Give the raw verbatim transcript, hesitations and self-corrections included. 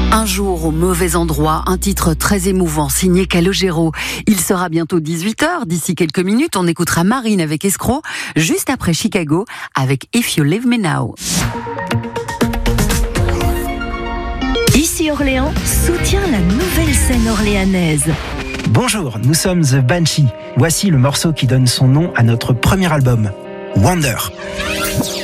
Un jour au mauvais endroit, un titre très émouvant signé Calogero. Il sera bientôt dix-huit heures. D'ici quelques minutes, on écoutera Marine avec Escroc, juste après Chicago avec If You Leave Me Now. Ici Orléans soutient la nouvelle scène orléanaise. Bonjour, nous sommes The Banshee. Voici le morceau qui donne son nom à notre premier album, Wonder.